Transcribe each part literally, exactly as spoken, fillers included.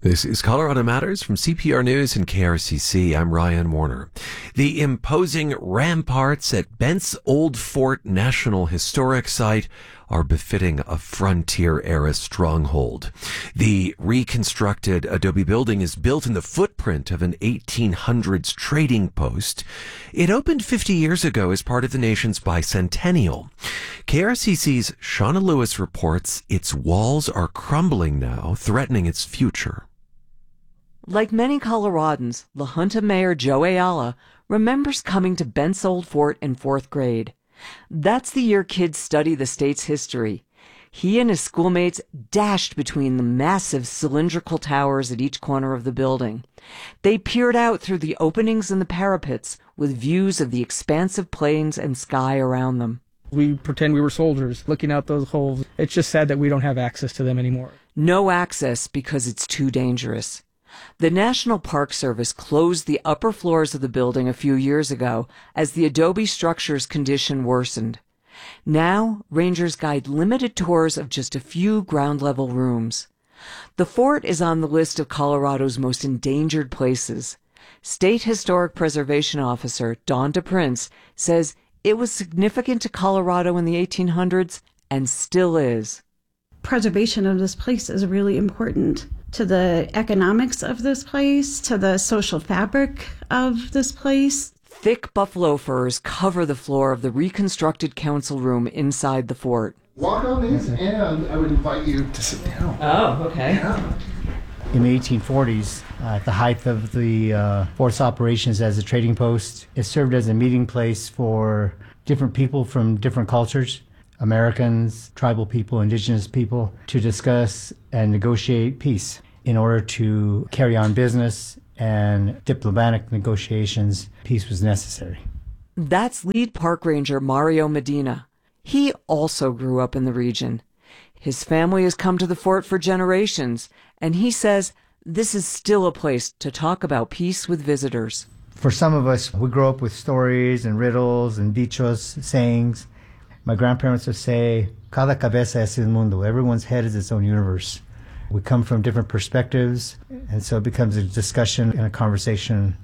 This is Colorado Matters from C P R News and K R C C. I'm Ryan Warner. The imposing ramparts at Bent's Old Fort National Historic Site are befitting a frontier-era stronghold. The reconstructed adobe building is built in the footprint of an eighteen hundreds trading post. It opened fifty years ago as part of the nation's bicentennial. K R C C's Shauna Lewis reports its walls are crumbling now, threatening its future. Like many Coloradans, La Junta Mayor Joe Ayala remembers coming to Bent's Old Fort in fourth grade. That's the year kids study the state's history. He and his schoolmates dashed between the massive cylindrical towers at each corner of the building. They peered out through the openings in the parapets with views of the expansive plains and sky around them. We pretend we were soldiers looking out those holes. It's just sad that we don't have access to them anymore. No access because it's too dangerous. The National Park Service closed the upper floors of the building a few years ago as the adobe structure's condition worsened. Now, rangers guide limited tours of just a few ground-level rooms. The fort is on the list of Colorado's most endangered places. State Historic Preservation Officer Dawn DePrince says it was significant to Colorado in the eighteen hundreds and still is. Preservation of this place is really important to the economics of this place, to the social fabric of this place. Thick buffalo furs cover the floor of the reconstructed council room inside the fort. Walk on these, and I would invite you to sit down. Oh, okay. Yeah. In the eighteen forties, uh, at the height of the uh, fort's operations as a trading post, it served as a meeting place for different people from different cultures, Americans, tribal people, indigenous people, to discuss and negotiate peace. In order to carry on business and diplomatic negotiations, peace was necessary. That's lead park ranger Mario Medina. He also grew up in the region. His family has come to the fort for generations, and he says this is still a place to talk about peace with visitors. For some of us, we grow up with stories and riddles and dichos, sayings. My grandparents would say, cada cabeza es un mundo. Everyone's head is its own universe. We come from different perspectives, and so it becomes a discussion and a conversation.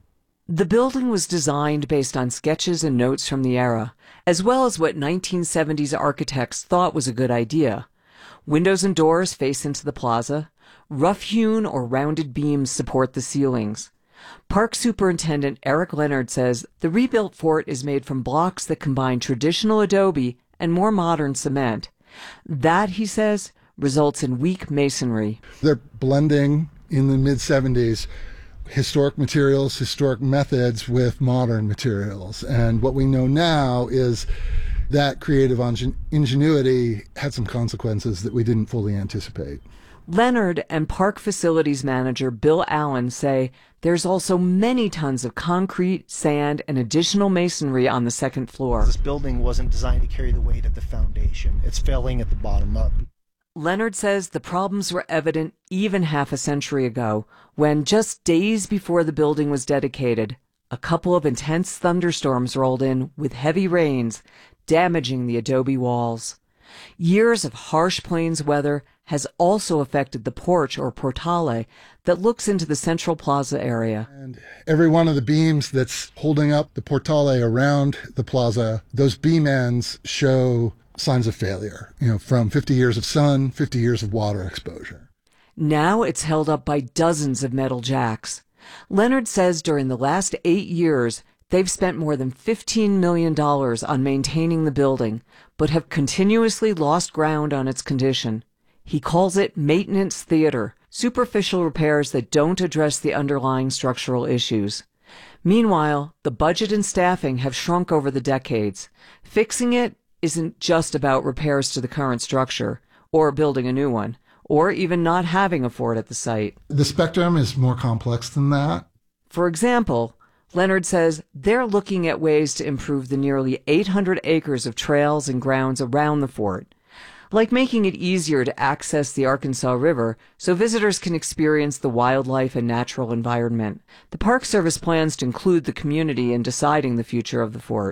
The building was designed based on sketches and notes from the era, as well as what nineteen seventies architects thought was a good idea. Windows and doors face into the plaza. Rough-hewn or rounded beams support the ceilings. Park Superintendent Eric Leonard says the rebuilt fort is made from blocks that combine traditional adobe and more modern cement. That, he says, results in weak masonry. They're blending in the mid seventies historic materials, historic methods with modern materials. And what we know now is that creative ingenuity had some consequences that we didn't fully anticipate. Leonard and park facilities manager Bill Allen say there's also many tons of concrete, sand, and additional masonry on the second floor. This building wasn't designed to carry the weight of the foundation. It's failing at the bottom up. Leonard says the problems were evident even half a century ago, when just days before the building was dedicated, a couple of intense thunderstorms rolled in with heavy rains, damaging the adobe walls. Years of harsh plains weather has also affected the porch or portale that looks into the central plaza area. And every one of the beams that's holding up the portale around the plaza, those beam ends show signs of failure, you know, from fifty years of sun, fifty years of water exposure. Now it's held up by dozens of metal jacks. Leonard says during the last eight years, they've spent more than fifteen million dollars on maintaining the building, but have continuously lost ground on its condition. He calls it maintenance theater, superficial repairs that don't address the underlying structural issues. Meanwhile, the budget and staffing have shrunk over the decades. Fixing it isn't just about repairs to the current structure, or building a new one, or even not having a fort at the site. The spectrum is more complex than that. For example, Leonard says they're looking at ways to improve the nearly eight hundred acres of trails and grounds around the fort, like making it easier to access the Arkansas River so visitors can experience the wildlife and natural environment. The Park Service plans to include the community in deciding the future of the fort.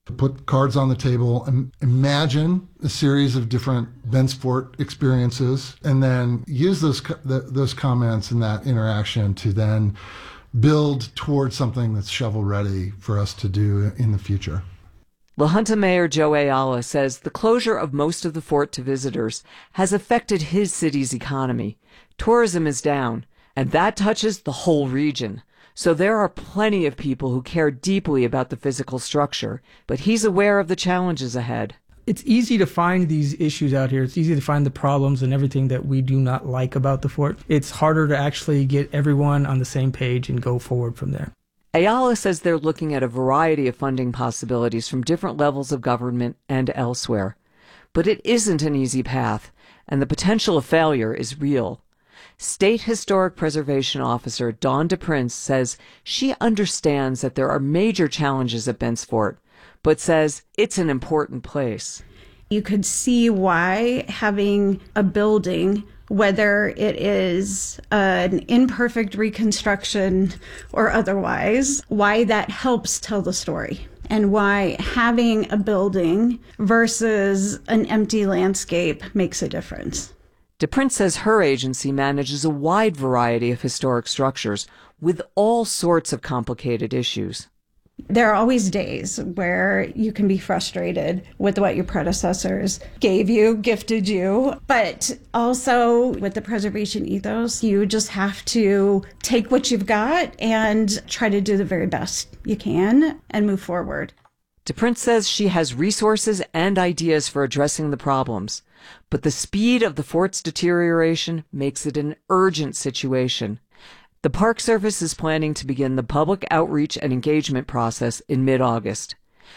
Put cards on the table and imagine a series of different Bentsport experiences, and then use those those comments and that interaction to then build towards something that's shovel-ready for us to do in the future. La Junta Mayor Joe Ayala says the closure of most of the fort to visitors has affected his city's economy. Tourism is down, and that touches the whole region. So there are plenty of people who care deeply about the physical structure, but he's aware of the challenges ahead. It's easy to find these issues out here. It's easy to find the problems and everything that we do not like about the fort. It's harder to actually get everyone on the same page and go forward from there. Ayala says they're looking at a variety of funding possibilities from different levels of government and elsewhere. But it isn't an easy path, and the potential of failure is real. State Historic Preservation Officer Dawn DePrince says she understands that there are major challenges at Bent's Fort, but says it's an important place. You could see why having a building, whether it is an imperfect reconstruction or otherwise, why that helps tell the story, and why having a building versus an empty landscape makes a difference. DePrince says her agency manages a wide variety of historic structures with all sorts of complicated issues. There are always days where you can be frustrated with what your predecessors gave you, gifted you, but also with the preservation ethos, you just have to take what you've got and try to do the very best you can and move forward. DePrince says she has resources and ideas for addressing the problems, but the speed of the fort's deterioration makes it an urgent situation. The Park Service is planning to begin the public outreach and engagement process in mid-August.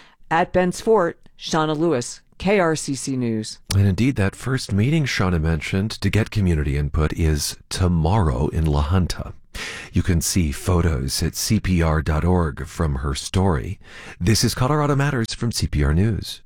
At Bent's Fort, Shauna Lewis, K R C C News. And indeed, that first meeting Shauna mentioned to get community input is tomorrow in La Junta. You can see photos at C P R dot org from her story. This is Colorado Matters from C P R News.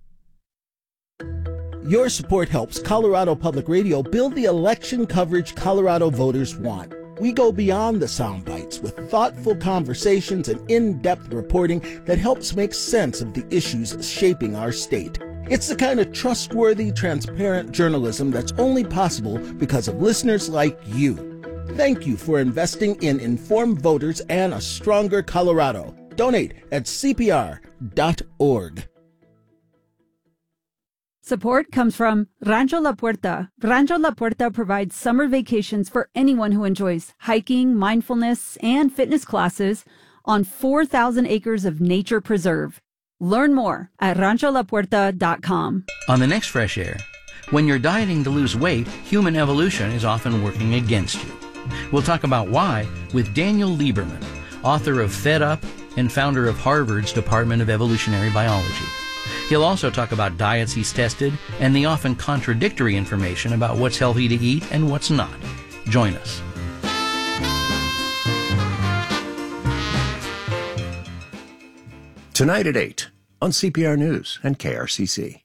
Your support helps Colorado Public Radio build the election coverage Colorado voters want. We go beyond the sound bites with thoughtful conversations and in-depth reporting that helps make sense of the issues shaping our state. It's the kind of trustworthy, transparent journalism that's only possible because of listeners like you. Thank you for investing in informed voters and a stronger Colorado. Donate at C P R dot org. Support comes from Rancho La Puerta. Rancho La Puerta provides summer vacations for anyone who enjoys hiking, mindfulness, and fitness classes on four thousand acres of nature preserve. Learn more at rancho la puerta dot com. On the next Fresh Air, when you're dieting to lose weight, human evolution is often working against you. We'll talk about why with Daniel Lieberman, author of Fed Up and founder of Harvard's Department of Evolutionary Biology. He'll also talk about diets he's tested and the often contradictory information about what's healthy to eat and what's not. Join us. Tonight at eight on C P R News and K R C C.